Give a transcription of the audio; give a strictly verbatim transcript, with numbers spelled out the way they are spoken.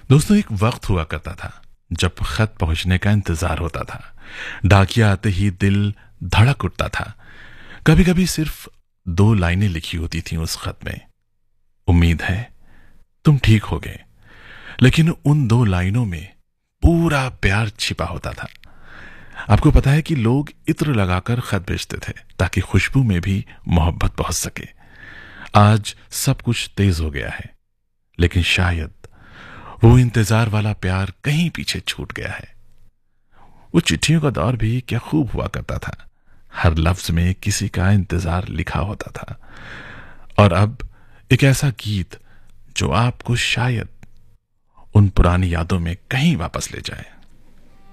दोस्तों, एक वक्त हुआ करता था जब खत पहुंचने का इंतजार होता था। डाकिया आते ही दिल धड़क उठता था। कभी कभी सिर्फ दो लाइनें लिखी होती थीं उस खत में। उम्मीद है तुम ठीक हो गए। लेकिन उन दो लाइनों में पूरा प्यार छिपा होता था। आपको पता है कि लोग इत्र लगाकर खत भेजते थे ताकि खुशबू में भी मोहब्बत पहुंच सके। आज सब कुछ तेज हो गया है, लेकिन शायद वो इंतजार वाला प्यार कहीं पीछे छूट गया है। वो चिट्ठियों का दौर भी क्या खूब हुआ करता था। हर लफ्ज में किसी का इंतजार लिखा होता था। और अब एक ऐसा गीत जो आपको शायद उन पुरानी यादों में कहीं वापस ले जाए।